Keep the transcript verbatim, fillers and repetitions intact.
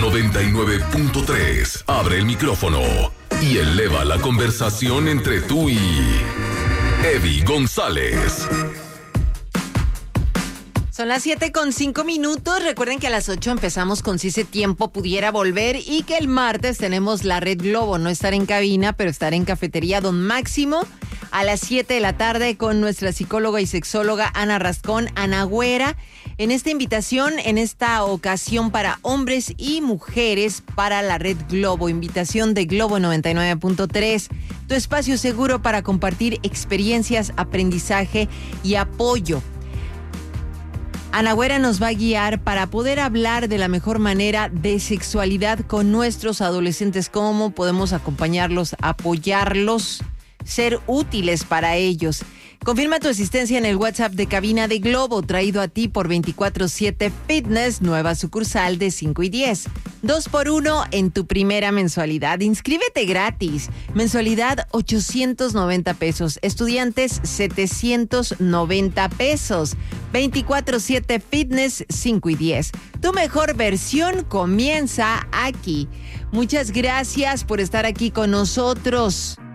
noventa y nueve punto tres. Abre el micrófono y eleva la conversación entre tú y Eddie González. Son las siete con cinco minutos. Recuerden que a las ocho empezamos con Si ese tiempo pudiera volver y que el martes tenemos la Red Globo. No estar en cabina, pero estar en Cafetería Don Máximo a las siete de la tarde con nuestra psicóloga y sexóloga Ana Rascón, Ana Güera. En esta invitación, en esta ocasión para hombres y mujeres para la Red Globo. Invitación de Globo noventa y nueve punto tres. Tu espacio seguro para compartir experiencias, aprendizaje y apoyo. Ana Güera nos va a guiar para poder hablar de la mejor manera de sexualidad con nuestros adolescentes, cómo podemos acompañarlos, apoyarlos, ser útiles para ellos. Confirma tu asistencia en el WhatsApp de Cabina de Globo, traído a ti por veinticuatro siete Fitness, nueva sucursal de cinco y diez. Dos por uno en tu primera mensualidad. Inscríbete gratis. Mensualidad ochocientos noventa pesos. Estudiantes setecientos noventa pesos. veinticuatro siete Fitness, cinco y diez. Tu mejor versión comienza aquí. Muchas gracias por estar aquí con nosotros.